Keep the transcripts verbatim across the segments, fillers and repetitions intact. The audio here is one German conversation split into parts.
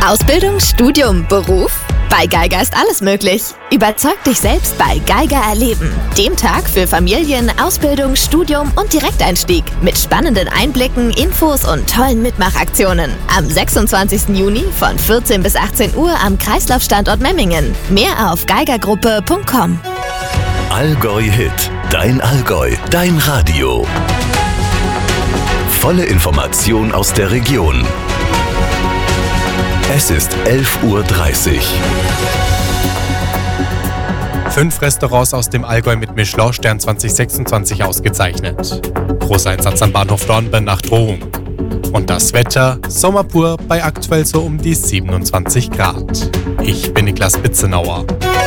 Ausbildung, Studium, Beruf? Bei Geiger ist alles möglich. Überzeug dich selbst bei Geiger erleben. Dem Tag für Familien, Ausbildung, Studium und Direkteinstieg. Mit spannenden Einblicken, Infos und tollen Mitmachaktionen. Am sechsundzwanzigsten Juni von vierzehn bis achtzehn Uhr am Kreislaufstandort Memmingen. Mehr auf geigergruppe punkt com. Allgäu Hit. Dein Allgäu. Dein Radio. Volle Information aus der Region. Es ist elf Uhr dreißig. Fünf Restaurants aus dem Allgäu mit Michelin-Stern zwanzig sechsundzwanzig ausgezeichnet. Großer Einsatz am Bahnhof Dornbirn nach Drohung. Und das Wetter, Sommer pur bei aktuell so um die siebenundzwanzig Grad. Ich bin Niklas Bitzenauer.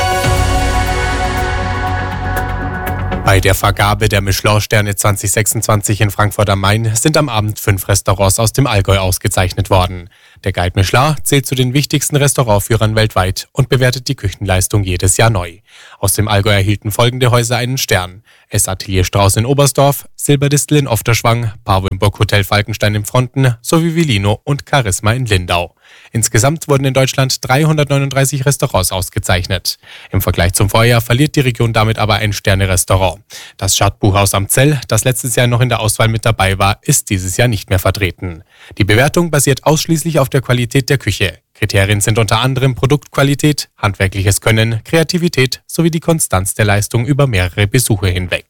Bei der Vergabe der Michelin-Sterne zwanzig sechsundzwanzig in Frankfurt am Main sind am Abend fünf Restaurants aus dem Allgäu ausgezeichnet worden. Der Guide Michelin zählt zu den wichtigsten Restaurantführern weltweit und bewertet die Küchenleistung jedes Jahr neu. Aus dem Allgäu erhielten folgende Häuser einen Stern: S Atelier Strauß in Oberstdorf, Silberdistel in Ofterschwang, Pavemburg Hotel Falkenstein in Fronten sowie Villino und Charisma in Lindau. Insgesamt wurden in Deutschland dreihundertneununddreißig Restaurants ausgezeichnet. Im Vergleich zum Vorjahr verliert die Region damit aber ein Sterne-Restaurant. Das Schadbuchhaus am Zell, das letztes Jahr noch in der Auswahl mit dabei war, ist dieses Jahr nicht mehr vertreten. Die Bewertung basiert ausschließlich auf der Qualität der Küche. Kriterien sind unter anderem Produktqualität, handwerkliches Können, Kreativität sowie die Konstanz der Leistung über mehrere Besuche hinweg.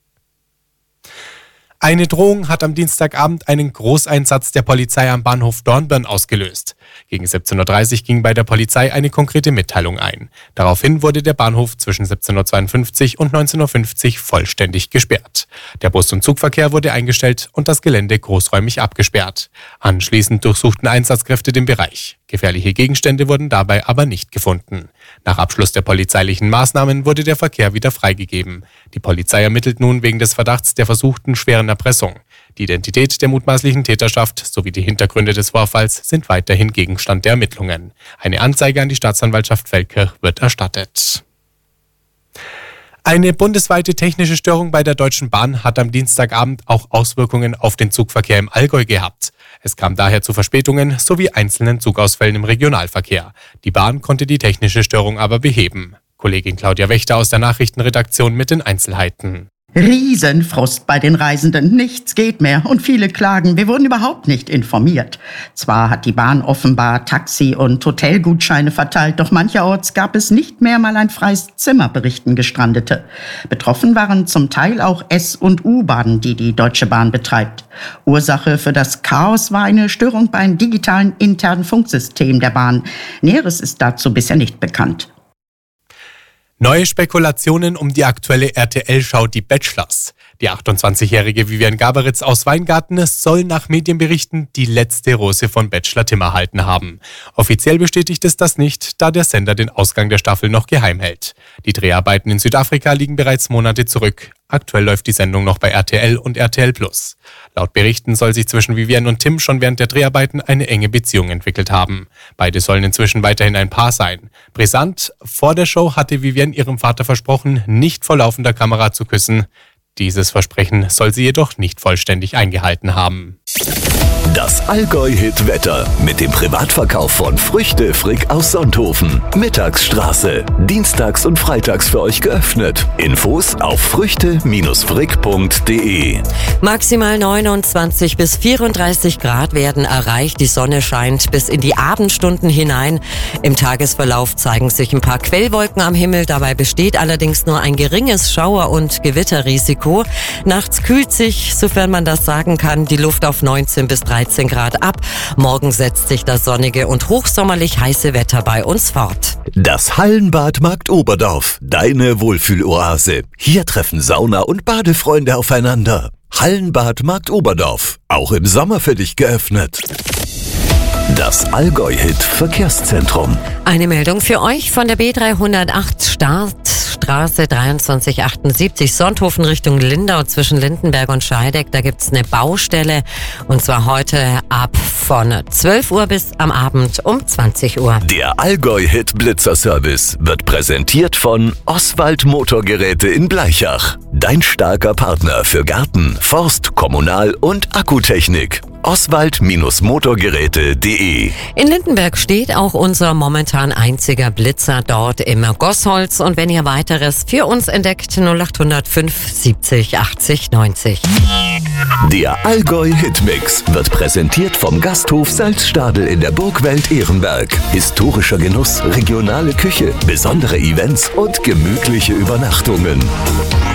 Eine Drohung hat am Dienstagabend einen Großeinsatz der Polizei am Bahnhof Dornbirn ausgelöst. Gegen siebzehn Uhr dreißig ging bei der Polizei eine konkrete Mitteilung ein. Daraufhin wurde der Bahnhof zwischen siebzehn Uhr zweiundfünfzig und neunzehn Uhr fünfzig vollständig gesperrt. Der Bus- und Zugverkehr wurde eingestellt und das Gelände großräumig abgesperrt. Anschließend durchsuchten Einsatzkräfte den Bereich. Gefährliche Gegenstände wurden dabei aber nicht gefunden. Nach Abschluss der polizeilichen Maßnahmen wurde der Verkehr wieder freigegeben. Die Polizei ermittelt nun wegen des Verdachts der versuchten schweren Erpressung. Die Identität der mutmaßlichen Täterschaft sowie die Hintergründe des Vorfalls sind weiterhin Gegenstand der Ermittlungen. Eine Anzeige an die Staatsanwaltschaft Feldkirch wird erstattet. Eine bundesweite technische Störung bei der Deutschen Bahn hat am Dienstagabend auch Auswirkungen auf den Zugverkehr im Allgäu gehabt. Es kam daher zu Verspätungen sowie einzelnen Zugausfällen im Regionalverkehr. Die Bahn konnte die technische Störung aber beheben. Kollegin Claudia Wächter aus der Nachrichtenredaktion mit den Einzelheiten. Riesenfrust bei den Reisenden, nichts geht mehr und viele klagen, wir wurden überhaupt nicht informiert. Zwar hat die Bahn offenbar Taxi- und Hotelgutscheine verteilt, doch mancherorts gab es nicht mehr mal ein freies Zimmer, berichten Gestrandete. Betroffen waren zum Teil auch S- und U-Bahnen, die die Deutsche Bahn betreibt. Ursache für das Chaos war eine Störung beim digitalen internen Funksystem der Bahn. Näheres ist dazu bisher nicht bekannt. Neue Spekulationen um die aktuelle R T L-Show Die Bachelors. Die achtundzwanzigjährige Vivian Gaberitz aus Weingarten soll nach Medienberichten die letzte Rose von Bachelor Tim erhalten haben. Offiziell bestätigt es das nicht, da der Sender den Ausgang der Staffel noch geheim hält. Die Dreharbeiten in Südafrika liegen bereits Monate zurück. Aktuell läuft die Sendung noch bei R T L und R T L Plus. Laut Berichten soll sich zwischen Vivian und Tim schon während der Dreharbeiten eine enge Beziehung entwickelt haben. Beide sollen inzwischen weiterhin ein Paar sein. Brisant, vor der Show hatte Vivian ihrem Vater versprochen, nicht vor laufender Kamera zu küssen. Dieses Versprechen soll sie jedoch nicht vollständig eingehalten haben. Das Allgäu-Hit-Wetter mit dem Privatverkauf von Früchte Frick aus Sonthofen. Mittagsstraße. Dienstags und freitags für euch geöffnet. Infos auf früchte frick punkt de. Maximal neunundzwanzig bis vierunddreißig Grad werden erreicht. Die Sonne scheint bis in die Abendstunden hinein. Im Tagesverlauf zeigen sich ein paar Quellwolken am Himmel. Dabei besteht allerdings nur ein geringes Schauer- und Gewitterrisiko. Nachts kühlt sich, sofern man das sagen kann, die Luft auf neunzehn bis dreizehn Grad ab. Morgen setzt sich das sonnige und hochsommerlich heiße Wetter bei uns fort. Das Hallenbad Markt Oberdorf, deine Wohlfühloase. Hier treffen Sauna- und Badefreunde aufeinander. Hallenbad Markt Oberdorf, auch im Sommer für dich geöffnet. Das Allgäu-Hit Verkehrszentrum. Eine Meldung für euch von der B dreihundertacht Startstraße dreiundzwanzig achtundsiebzig Sonthofen Richtung Lindau zwischen Lindenberg und Scheideck. Da gibt's eine Baustelle und zwar heute ab von zwölf Uhr bis am Abend um zwanzig Uhr. Der Allgäu-Hit Blitzer-Service wird präsentiert von Oswald Motorgeräte in Bleichach. Dein starker Partner für Garten, Forst, Kommunal- und Akkutechnik. oswald Motorgeräte punkt de. In Lindenberg steht auch unser momentan einziger Blitzer dort im Gossholz. Und wenn ihr weiteres für uns entdeckt, null acht null null fünf siebzig achtzig neunzig. Der Allgäu Hitmix wird präsentiert vom Gasthof Salzstadel in der Burgwelt Ehrenberg. Historischer Genuss, regionale Küche, besondere Events und gemütliche Übernachtungen.